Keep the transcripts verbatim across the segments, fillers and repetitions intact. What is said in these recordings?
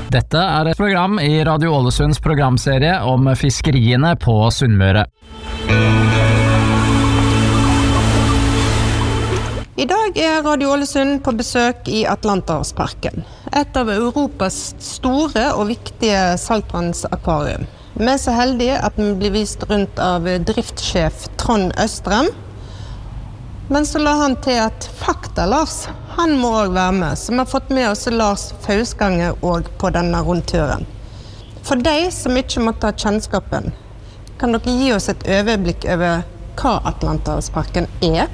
Dette er et program i Radio Ålesunds programserie om fiskeriene på Sunnmøre. I dag er Radio Ålesund på besøk i Atlanterhavsparken, et av Europas store og viktige saltvannsakvarium. Vi er så heldige at vi blir vist rundt av driftssjef Trond Østrem, men så la han til at Fakta Lars, han må også være med, så vi har fått med oss Lars Fausganger også på denne rundturen. For deg som ikke måtte ha kjennskapen, kan dere gi oss et overblikk over hva Atlanterhavsparken er?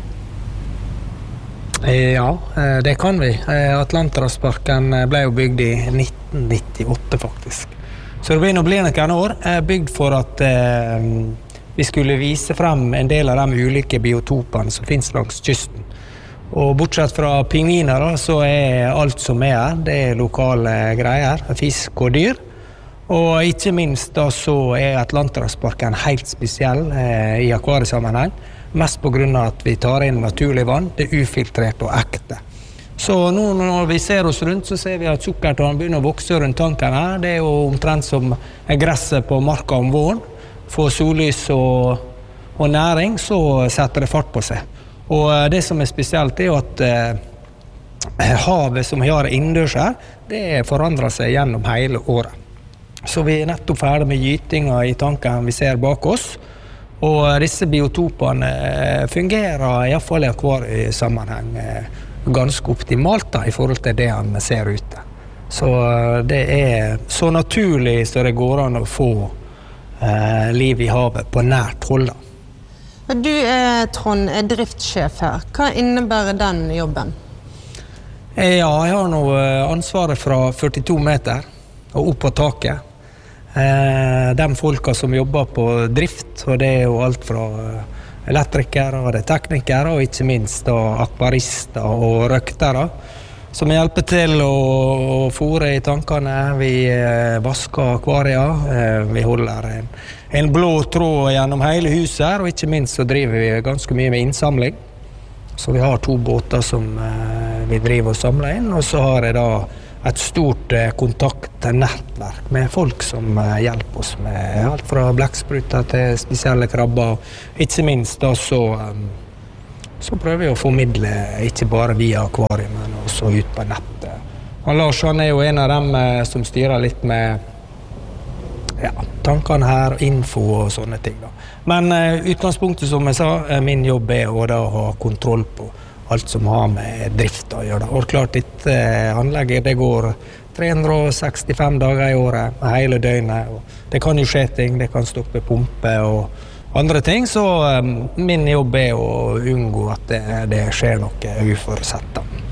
Ja, det kan vi. Atlanterhavsparken ble jo bygd i nitten nittiåtte faktisk. Så det blir nå blir noen år bygd for at eh, vi skulle vise frem en del av de ulike biotopene som finnes langs kysten. Og bortsett fra pingviner da, så er alt som er her, det er lokale greier, fisk og dyr. Og ikke minst da så er Atlanterhavsparken helt spesiell eh, i akvariesammenheng. Mest på grunn av at vi tar inn naturlig vann, det er ufiltrert og ekte. Så nå når vi ser oss rundt, så ser vi at sukkertårn begynner å vokse rundt tanken her. Det er jo omtrent som gresset på marka om våren. Får sollys og, og næring, så setter det fart på seg. Og det som er spesielt er jo at eh, havet som vi har innendørs her, det forandrer seg gjennom hele året. Så vi er nettopp ferdig med gytinga i tanken vi ser bak oss. Og disse biotopene fungerer i hvert fall i akvariesammenheng ganske optimalt da, i forhold til det han ser ute. Så det er så naturlig så det går an å få eh, liv i havet på nært hold. Du er, Trond, er driftssjef her. Hva innebærer den jobben? Ja, jeg har nå ansvaret fra førtito meter og opp på taket. De folka som jobber på drift, og det er jo alt fra elektrikere og det er teknikere, og ikke minst da, akvarister og røktere, som hjelper til å, å fôre i tankene. Vi eh, vasker akvarier, vi holder en, en blå tråd gjennom hele huset her, og ikke minst så driver vi ganske mye med innsamling. Så vi har to båter som eh, vi driver og samler inn, og så har jeg da et stort eh, kontaktnettverk med folk som eh, hjelper oss med alt fra blekkspruter til spesielle krabber. Ikke minst da så, um, så prøver vi å formidle ikke bare via akvariet, men også ut på nettet. Og Lars han er jo en av dem eh, som styrer litt med ja, tankene her, info og sånne ting. Da. Men eh, utgangspunktet som jeg sa, eh, min jobb er å da ha kontroll på alt som har med drift å gjøre. Og klart ditt eh, anlegget, det går tre hundre og sekstifem dager i året, hele døgnet. Og det kan jo skje ting, det kan stoppe pumpe og andre ting, så eh, min jobb er å unngå at det, det skjer noe uforutsett.